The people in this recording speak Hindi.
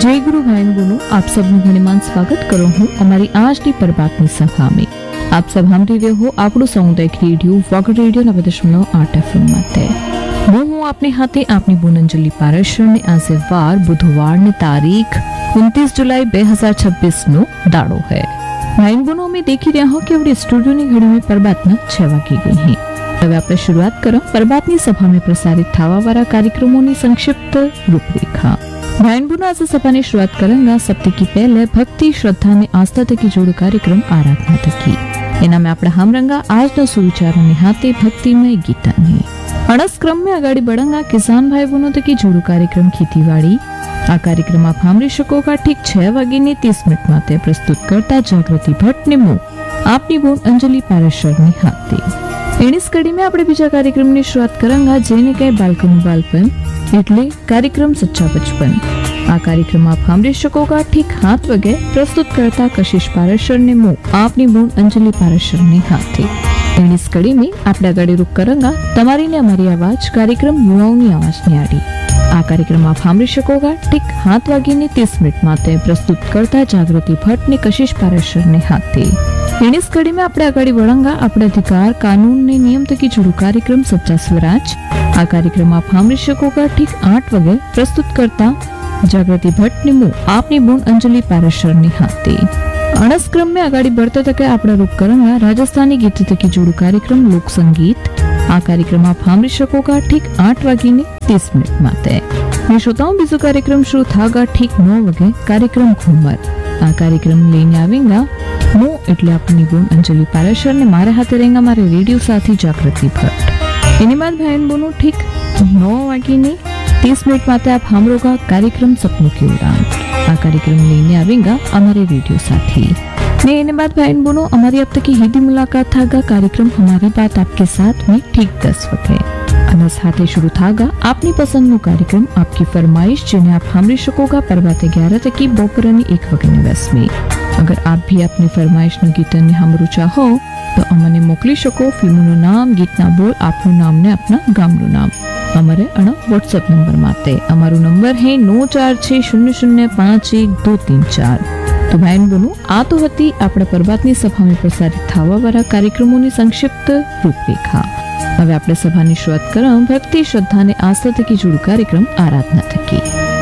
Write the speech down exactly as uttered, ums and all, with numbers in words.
जय गुरु भाई बहनों, आप सबનું ઘણીમાન સ્વાગત કરું હું અમારી આજની પરબાતની સભામાં। આપ સબ સાંભળી રહ્યો હો આપણું સામુદાયિક રેડિયો વગર રેડિયો નવે દશમલવ આઠ એફએમ માતે। હું હું આપની હાથે આપની બોનંજલી પારેશરને આજે વાર બુધવારને તારીખ उनतीस जुलाई दो हज़ार छब्बीस નો દાડો है। ભાઈ બહેનો, અમે દેખી રહ્યા હો કે આપણી સ્ટુડિયોની ઘડીમાં પરબાતના छह વાગી ગઈ है। હવે આપણે શરૂઆત કરો પરબાતની સભામાં પ્રસારિત થવાવાળા કાર્યક્રમોની સંક્ષિપ્ત રૂપરેખા। भाई बहनों, आज सभा ने शुरुआत करेंगे सप्ताह की पहले भक्ति श्रद्धा ने आस्था तकी जोड़ कार्यक्रम आराधना तकी। एना में आपड़ा हम रंगा आज नो सुविचारों ने हाथे भक्तिमय गीता ने अड़स क्रम में आगाड़ी बढ़ंगा किसान भाई बहनों तकी जोड़ कार्यक्रम खेतीवाड़ी। आ कार्यक्रम आप सांभળી શકો का ठीक छह वागे ने तीस मिनट माते प्रस्तुत करता जागृति भट्ट ने मु आपनी बोन अंजलि पारेशर ने हाथे। एनीस कड़ी में आपणे बीजा कार्यक्रम ની શરૂઆત કરાંગા જેને કહે બાલકનું બાલપણ એટલે કાર્યક્રમ સચ્ચા બચપન। આ કાર્યક્રમ આપ સાંભળી શકો का ठीक सात वागे प्रस्तुत करता कशिश पारेशर ने मु आपनी बोन अंजलि पारेशर ने हाथे। एनीस कड़ी में आपणे आगाड़ी रुक करांगा तमारी ने अमारी आवाज कार्यक्रम युवाओनी आवाजनी आड़ी। आ कार्यक्रम आप सांभળી શકો का ठीक सात वागे ने तीस मिनट माते प्रस्तुत करता जागृति भट्ट ने कशिश पारेशर ने हाथे। एनीस कड़ी में आपणे आगाड़ी बढ़ंगा आपणे अधिकार कानून ने नियम तकी जुड़ू कार्यक्रम सच्चा स्वराज। आ कार्यक्रम आप सांभળી શકો का ठीक आठ वागे प्रस्तुत करता जागृति भट्ट ने मु आपनी बोन अंजलि पारेशर ने हाथे। अणस क्रम में आगाड़ी बढ़ता तके आपणे रूप करांगा राजस्थानी गीत तकी जुड़ू कार्यक्रम लोक संगीत। आ कार्यक्रम आप सांभળી શકો का ठीक आठ वागी ने तीस मिनट माते। मैं श्रोताओं बीजो कार्यक्रम शुरू थागा ठीक नौ वागे कार्यक्रम घूमर। आ कार्यक्रम लेने आवेंगा मु એટલે આપની બોન અંજલિ પારેશર ને મારે હાથે रहेंगा मारे रेडियो साथी जागृति भट्ट। एनी बाद भाई बहनों ठीक नौ वागी ने तीस मिनट माते आप सांभळोगा कार्यक्रम सपनों की उड़ान। आ कार्यक्रम लेने आवेंगा हमारे रेडियो साथी ने। एने बाद भाई बहनों हमारी अब तक की हिंदी मुलाकात थागा कार्यक्रम हमारी बात आपके साथ में ठीक दस वगे અને સાથે शुरू थागा आपनी पसंद नो कार्यक्रम आपकी फरमाइश જેને आप સાંભળી શકો का परबाते ग्यारह तकी બપોરની एक वागे વીસ में। अगर आप भी अपनी फरमाइश नो गीत ने સાંભળવું चाहो तो अमने मोकली શકો फिल्मનું नाम गीतना बोल आपનું नाम ने अपना गामનું नाम हमारे अण व्हाट्सएप नंबर माते। हमारो नंबर है नौ चार छह शून्य शून्य पांच एक दो तीन चार। तो भाई बहनों, आ तो हती आपणे परबातनी सभा में प्रसारित थवावाळा कार्यक्रमोनी संक्षिप्त रूपरेखा। હવે આપણે સભાની શરૂઆત કરવા ભક્તિ શ્રદ્ધા અને આસ્થા થકી જોડું કાર્યક્રમ આરાધના થકી।